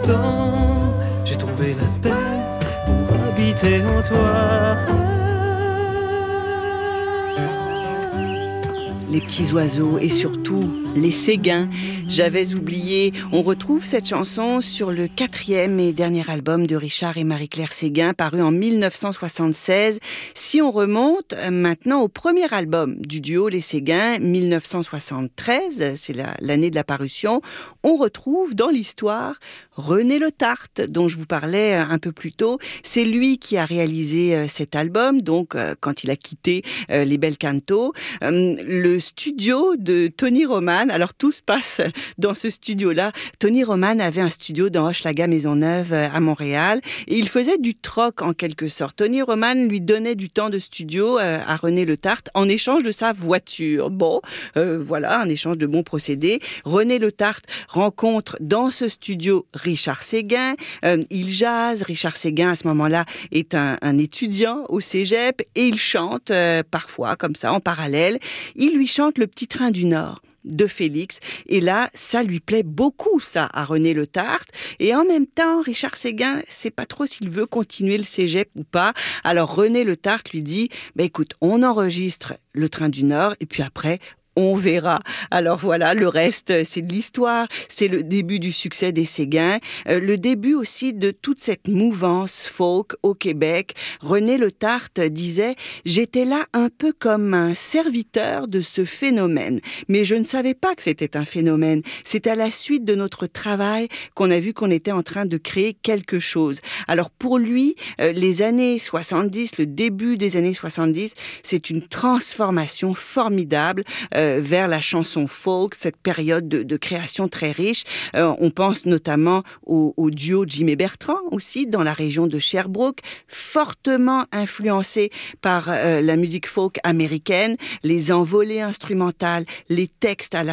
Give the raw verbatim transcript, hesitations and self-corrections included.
pourtant j'ai trouvé la paix pour habiter en toi. Les petits oiseaux et surtout les Séguins. J'avais oublié. On retrouve cette chanson sur le quatrième et dernier album de Richard et Marie-Claire Séguin, paru en mille neuf cent soixante-seize. Si on remonte maintenant au premier album du duo Les Séguins, mille neuf cent soixante-treize, c'est la, l'année de la parution, on retrouve dans l'histoire René Letarte, dont je vous parlais un peu plus tôt. C'est lui qui a réalisé cet album, donc quand il a quitté les Bel Canto. Le studio de Tony Roman, alors tout se passe dans ce studio-là. Tony Roman avait un studio dans Hochelaga Maisonneuve à Montréal et il faisait du troc en quelque sorte. Tony Roman lui donnait du temps de studio à René Letarte en échange de sa voiture. Bon, euh, voilà, un échange de bons procédés. René Letarte rencontre dans ce studio Richard Séguin. Euh, il jase. Richard Séguin, à ce moment-là, est un, un étudiant au cégep et il chante euh, parfois, comme ça, en parallèle. Il lui chante Le Petit Train du Nord de Félix. Et là, ça lui plaît beaucoup, ça, à René Letarte. Et en même temps, Richard Séguin ne sait pas trop s'il veut continuer le cégep ou pas. Alors René Letarte lui dit, bah, écoute, on enregistre Le Train du Nord et puis après, on verra. Alors voilà, le reste, c'est de l'histoire. C'est le début du succès des Séguins, euh, le début aussi de toute cette mouvance folk au Québec. René Letarte disait « J'étais là un peu comme un serviteur de ce phénomène. Mais je ne savais pas que c'était un phénomène. C'est à la suite de notre travail qu'on a vu qu'on était en train de créer quelque chose. » Alors pour lui, euh, les années soixante-dix, le début des années soixante-dix, c'est une transformation formidable euh, vers la chanson folk, cette période de, de création très riche. Euh, on pense notamment au, au duo Jim et Bertrand aussi, dans la région de Sherbrooke, fortement influencé par euh, la musique folk américaine, les envolées instrumentales, les textes à la